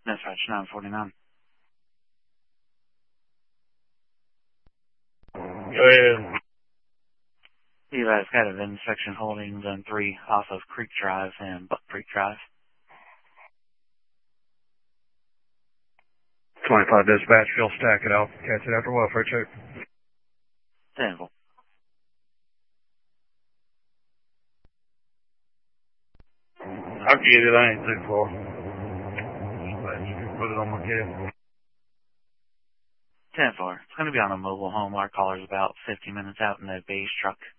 Dispatch 949. Go ahead. You guys got an inspection holding zone 3 off of Creek Drive and Buck Creek Drive. 25 dispatch, you'll stack it out. Catch it after welfare check. 10-4. I'll get it, I ain't too far. Put it on my cab. 10-4. It's going to be on a mobile home. Our caller's about 50 minutes out in a beige truck.